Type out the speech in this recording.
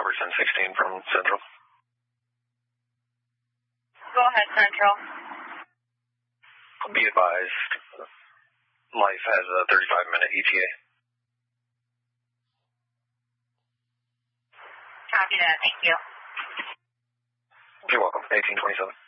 Over 1016 from Central. Go ahead, Central. Be advised, Life has a 35-minute ETA. Copy that, thank you. You're welcome. 1827.